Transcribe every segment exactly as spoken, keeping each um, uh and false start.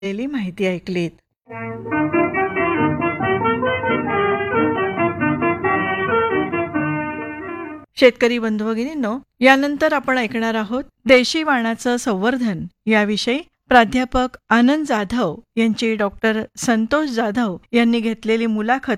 दिलेली माहिती ऐकलीत. शेतकरी बंधू भगिनींनो, यानंतर आपण ऐकणार आहोत देशी वाणाचं संवर्धन याविषयी प्राध्यापक आनंद जाधव यांची डॉक्टर संतोष जाधव यांनी घेतलेली मुलाखत.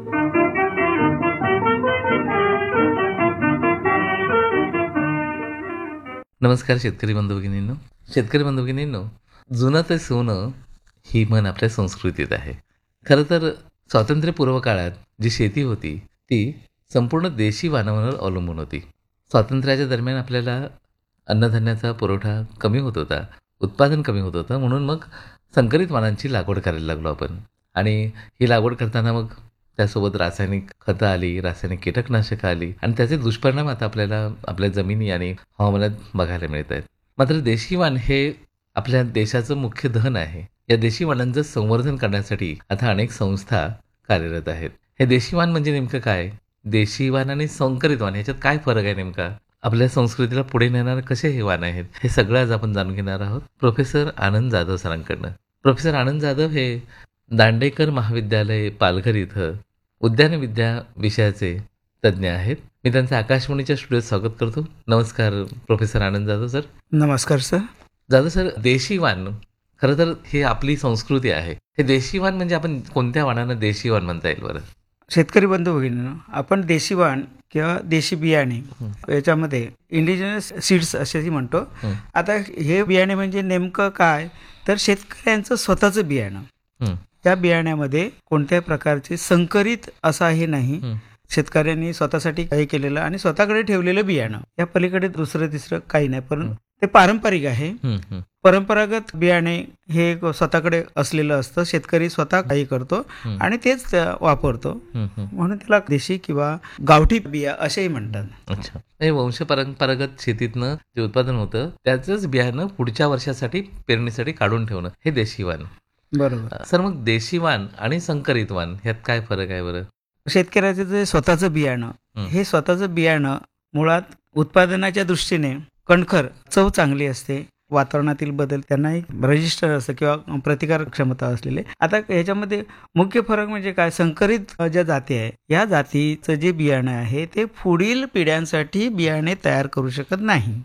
नमस्कार शेतकरी बंधू भगिनींनो. शेतकरी बंधू भगिनींनो, जुनं ते सोनं ही म्हण आपल्या संस्कृतीत आहे. खरं तर स्वातंत्र्यपूर्व काळात जी शेती होती ती संपूर्ण देशी वाणांवर अवलंबून होती. स्वातंत्र्याच्या दरम्यान आपल्याला अन्नधान्याचा पुरवठा कमी होत होता, उत्पादन कमी होत होतं, म्हणून मग संकरित वाणांची लागवड करायला लागलो आपण. आणि ही लागवड करताना मग त्यासोबत रासायनिक खतं आली, रासायनिक कीटकनाशकं आली आणि त्याचे दुष्परिणाम आता आपल्याला आपल्या जमिनी आणि हवामानात बघायला मिळत आहेत. मात्र देशी वाण हे आपल्या देशाचं मुख्य धन आहे. या देशी वाणांचं संवर्धन करण्यासाठी आता अनेक संस्था कार्यरत आहेत. हे देशी वाण म्हणजे नेमकं काय? देशी वाण आणि संकरित वाण ह्याच्यात काय फरक आहे नेमका? आपल्या संस्कृतीला पुढे नेणारे कसे हे वाण आहेत, हे सगळं आज आपण जाणून घेणार आहोत प्रोफेसर आनंद जाधव सरांकडनं. प्रोफेसर आनंद जाधव हे दांडेकर महाविद्यालय पालघर इथं उद्यानविद्या विषयाचे तज्ज्ञ आहेत. मी त्यांचं आकाशवाणीच्या स्टुडिओत स्वागत करतो. नमस्कार प्रोफेसर आनंद जाधव सर. नमस्कार सर. जाधव सर, देशी वाण खरं तर हे आपली संस्कृती आहे. हे देशी वाण म्हणजे आपण कोणत्या वाणांना देशी वाण म्हणता येईल बरं? शेतकरी बंधू भगिनींनो, आपण देशी वाण किंवा देशी बियाणे याच्यामध्ये इंडिजिनस सीड्स असेही म्हणतो. आता हे बियाणे म्हणजे नेमकं काय, तर शेतकऱ्यांचं स्वतःचं बियाणं. या बियाण्यामध्ये कोणत्याही प्रकारचे संकरित असं हे नाही. शेतकऱ्यांनी स्वतःसाठी काही केलेलं आणि स्वतःकडे ठेवलेलं बियाणं, या पलीकडे दुसरं तिसरं काही नाही. पण ते पारंपरिक आहे. परंपरागत बियाणे हे स्वतःकडे असलेलं असतं. शेतकरी स्वतः काही करतो आणि तेच वापरतो, म्हणून त्याला देशी किंवा गावठी बिया असेही म्हणतात. अच्छा, हे वंश परंपरागत शेतीतनं जे उत्पादन होतं त्याचंच बियाणं पुढच्या वर्षासाठी पेरणीसाठी काढून ठेवणं हे देशी वाण. बरोबर सर, मग देशी वाण आणि संकरित वाण ह्यात काय फरक आहे बरं? शेतकऱ्याचं जे स्वतःचं बियाणं, हे स्वतःचं बियाणं मुळात उत्पादनाच्या दृष्टीने कणखर, चव चांगली असते, वातावरणातील बदल त्यांनाही रजिस्टर असतं किंवा प्रतिकार क्षमता असलेले. आता ह्याच्यामध्ये मुख्य फरक म्हणजे काय, संकरित ज्या जाती आहे या जातीचं जे बियाणं आहे ते पुढील पिढ्यांसाठी बियाणे तयार करू शकत नाही.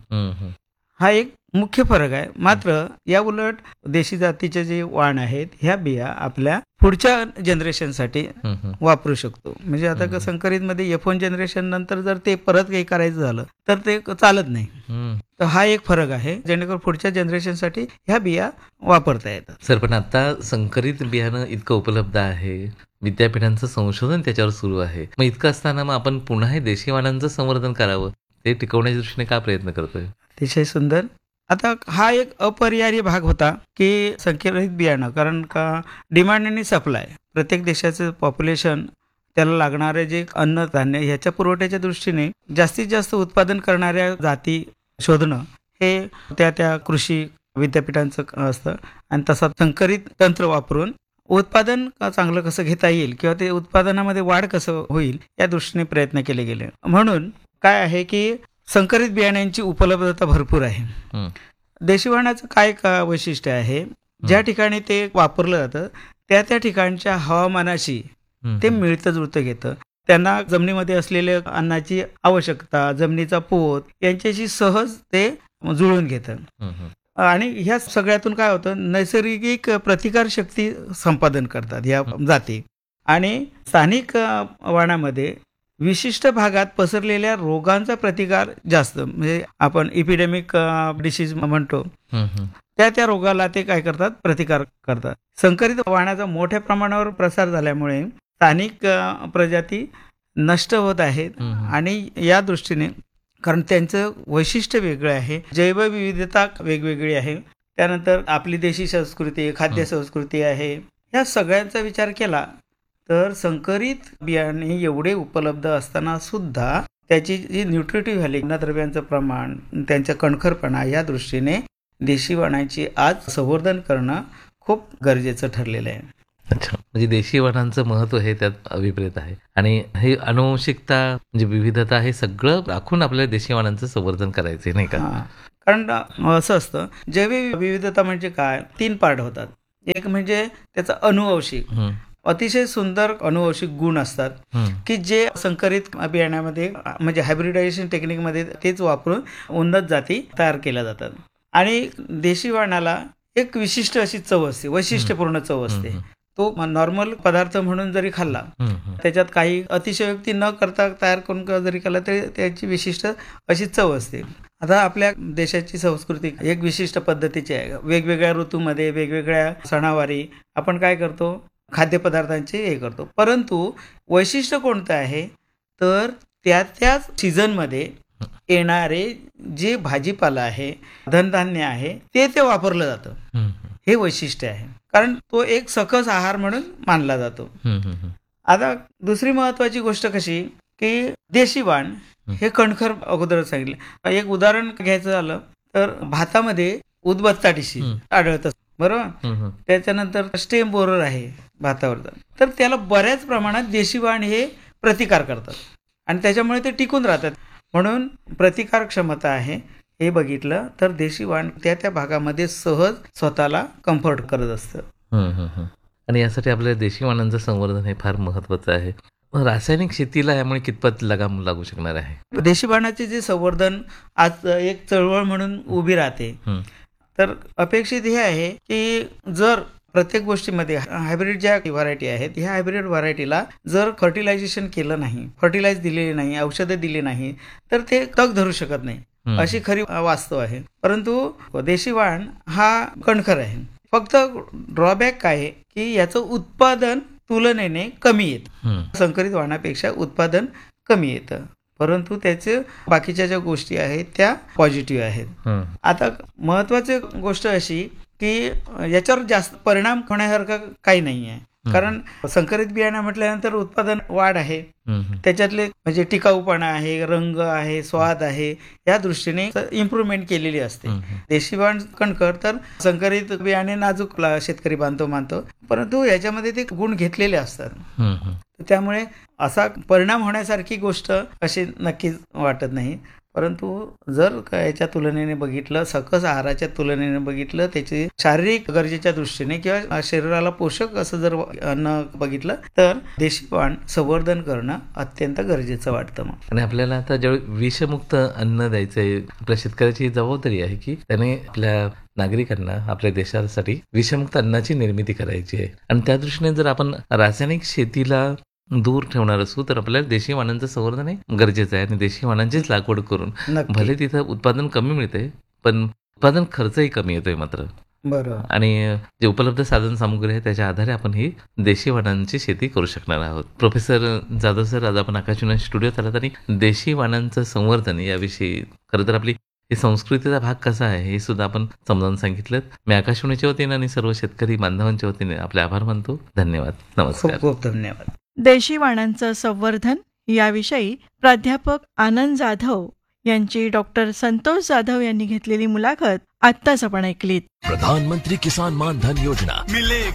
हा एक मुख्य फरक आहे. मात्र या उलट देशी जातीचे जे वाण आहेत ह्या बिया आपल्या पुढच्या जनरेशनसाठी वापरू शकतो. म्हणजे आता संकरित मध्ये एफ वन जनरेशन नंतर जर ते परत काही करायचं झालं तर ते चालत नाही. तर हा एक फरक आहे, जेणेकरून पुढच्या जनरेशनसाठी ह्या बिया वापरता येतात. सर, पण आता संकरित बियाणं इतकं उपलब्ध आहे, विद्यापीठांचं संशोधन त्याच्यावर सुरू आहे, मग इतकं असताना मग आपण पुन्हा हे देशी वाणांचं संवर्धन करावं, ते टिकवण्याच्या दृष्टीने का प्रयत्न करतोय? अतिशय सुंदर. आता हा एक अपरिहार्य भाग होता की संकरित बियाणं, कारण का डिमांड आणि सप्लाय, प्रत्येक देशाचं पॉप्युलेशन, त्याला लागणारे जे अन्नधान्य ह्याच्या पुरवठ्याच्या दृष्टीने जास्तीत जास्त उत्पादन करणाऱ्या जाती शोधणं हे त्या त्या कृषी विद्यापीठांचं असतं. आणि तसा संकरित तंत्र वापरून उत्पादन चांगलं कसं घेता येईल किंवा ते उत्पादनामध्ये वाढ कसं होईल या दृष्टीने प्रयत्न केले गेले. म्हणून काय आहे की संकरित बियाण्यांची उपलब्धता भरपूर आहे. देशी वाणाचं काय का वैशिष्ट्य आहे, ज्या ठिकाणी ते वापरलं जातं त्या त्या ठिकाणच्या हवामानाशी ते मिळतं जुळतं घेतं. त्यांना जमिनीमध्ये असलेल्या अन्नाची आवश्यकता, जमिनीचा पोत यांच्याशी सहज ते जुळून घेतं. आणि ह्या सगळ्यातून काय होतं, नैसर्गिक प्रतिकार शक्ती संपादन करतात या जाती. आणि स्थानिक वाणामध्ये विशिष्ट भागात पसरलेल्या रोगांचा प्रतिकार जास्त, म्हणजे आपण इपिडेमिक डिसीज म्हणतो, त्या त्या रोगाला ते काय करतात, प्रतिकार करतात. संकरित वाणाचा मोठ्या प्रमाणावर प्रसार झाल्यामुळे स्थानिक प्रजाती नष्ट होत आहेत. आणि या दृष्टीने, कारण त्यांचं वैशिष्ट्य वेगळं आहे, जैवविविधता वेगवेगळी आहे, त्यानंतर आपली देशी संस्कृती, खाद्य संस्कृती आहे, या सगळ्यांचा विचार केला तर संकरित बियाणे एवढे उपलब्ध असताना सुद्धा त्याची जी न्यूट्रिटिव्ह व्हॅल्यू, अन्नद्रव्यांचं प्रमाण, त्यांचा कणखरपणा, या दृष्टीने देशी वाणांची आज संवर्धन करणं खूप गरजेचं ठरलेलं आहे. अच्छा, म्हणजे देशी वाणांचं महत्व हे त्यात अभिप्रेत आहे. आणि हे अनुवंशिकता म्हणजे विविधता हे सगळं राखून आपल्याला देशी वाणांचं संवर्धन करायचं नाही का? कारण असं असतं, जैव विविधता म्हणजे काय, तीन पार्ट होतात. एक म्हणजे त्याचा अनुवंशिक, हं, अतिशय सुंदर अनुवंशिक गुण असतात हं, की जे संकरित बियाण्यामध्ये म्हणजे हायब्रिडायझेशन टेक्निकमध्ये तेच वापरून उन्नत जाती तयार केल्या जातात. आणि देशी वाणाला एक विशिष्ट अशी चव असते, वैशिष्ट्यपूर्ण चव असते. हं, तो नॉर्मल पदार्थ म्हणून जरी खाल्ला, हं, हं. त्याच्यात काही अतिशयोक्ती न करता तयार करून जरी केला तरी त्याची विशिष्ट अशी चव असते. आता आपल्या देशाची संस्कृती एक विशिष्ट पद्धतीची आहे. वेगवेगळ्या ऋतूमध्ये वेगवेगळ्या सणावारी आपण काय करतो, खाद्यपदार्थांचे हे करतो. परंतु वैशिष्ट्य कोणतं आहे तर त्या त्याच सीझनमध्ये येणारे जे भाजीपाला आहे, धनधान्य आहे, ते ते वापरलं जातं. हं, हे वैशिष्ट्य आहे, कारण तो एक सकस आहार म्हणून मानला जातो. हं, हं, हं. आता दुसरी महत्वाची गोष्ट कशी की देशी वाण हे कणखर अगोदर सांगितलं. एक उदाहरण घ्यायचं झालं तर भातामध्ये उदबत्ताटीशी हं. आढळतं, बरोबर. हं, हं. त्याच्यानंतर स्टेम बोरर आहे भातावरचा, तर त्याला बऱ्याच प्रमाणात देशी वाण हे प्रतिकार करतात आणि त्याच्यामुळे ते टिकून राहतात. म्हणून प्रतिकार क्षमता आहे हे बघितलं तर देशी वाण त्या त्या भागामध्ये सहज स्वतःला कम्फर्ट करत असतं. हं, हं, हं. आणि यासाठी आपल्या देशी वाणांचं संवर्धन हे फार महत्वाचं आहे. मग रासायनिक शेतीला यामुळे कितपत लगाम लागू शकणार आहे? देशी वाणाचे जे संवर्धन आज एक चळवळ म्हणून उभी राहते, हं, तर अपेक्षित हे आहे की जर प्रत्येक गोष्टीमध्ये हायब्रिड ज्या व्हरायटी आहेत, ह्या हायब्रिड व्हरायटीला जर फर्टिलायझेशन केलं नाही, फर्टिलाइज दिलेली नाही, औषधं दिली नाही, तर ते तग धरू शकत नाही, हं. अशी खरी वास्तव आहे. परंतु देशी वाण हा कणखर आहे. फक्त ड्रॉबॅक काय आहे की याचं उत्पादन तुलनेने कमी येतं. हं, संकरित वाणापेक्षा उत्पादन कमी येतं, परंतु त्याचे बाकीच्या ज्या गोष्टी आहेत त्या पॉझिटिव्ह आहेत. हं. आता महत्वाची गोष्ट अशी की याच्यावर जास्त परिणाम होण्यासारखं काही नाही आहे, कारण संकरित बियाणं म्हटल्यानंतर उत्पादन वाढ आहे, हं, हं. त्याच्यातले म्हणजे टिकाऊपणा आहे, रंग आहे, स्वाद आहे, या दृष्टीने इम्प्रूव्हमेंट केलेली असते. हं, हं. देशी वाण कणखर तर संकरित बियाणे नाजूक ला- शेतकरी बांधतो मानतो, परंतु याच्यामध्ये ते गुण घेतलेले असतात. हं, हं. त्यामुळे असा परिणाम होण्यासारखी गोष्ट अशी नक्कीच वाटत नाही. परंतु जर का याच्या तुलनेने बघितलं, सकस आहाराच्या तुलनेने बघितलं, त्याची शारीरिक गरजेच्या दृष्टीने किंवा शरीराला पोषक असं जर अन्न बघितलं तर देशी वाण संवर्धन करणं अत्यंत गरजेचं वाटतं. मग आणि आपल्याला आता ज्यावेळी विषमुक्त अन्न द्यायचंय, आपल्या शेतकऱ्याची जबाबदारी आहे की त्याने आपल्या नागरिकांना, आपल्या देशासाठी विषमुक्त अन्नाची निर्मिती करायची आहे. आणि त्या दृष्टीने जर आपण रासायनिक शेतीला दूर ठेवणार असू तर आपल्याला देशी वाणांचं संवर्धन हे गरजेचं आहे. आणि देशी वाणांचीच लागवड करून नक्की. भले तिथं उत्पादन कमी मिळते पण उत्पादन खर्चही कमी येतोय मात्र. बरोबर. आणि जे उपलब्ध साधन सामुग्री आहे त्याच्या आधारे आपण ही देशी वाणांची शेती करू शकणार आहोत. प्रोफेसर जाधव सर, आज आपण आकाशवाणी स्टुडिओत आलात आणि देशी वाणांचं संवर्धन याविषयी, खरं तर आपली ही संस्कृतीचा भाग कसा आहे हे सुद्धा आपण समजावून सांगितलं. मी आकाशवाणीच्या वतीने आणि सर्व शेतकरी बांधवांच्या वतीने आपले आभार मानतो. धन्यवाद. नमस्कार. खूप खूप धन्यवाद. देशी वाणांचं संवर्धन याविषयी प्राध्यापक आनंद जाधव यांची डॉक्टर संतोष जाधव यांनी घेतलेली मुलाखत आत्ताच आपण ऐकलीत. प्रधानमंत्री किसान मान धन योजना मिले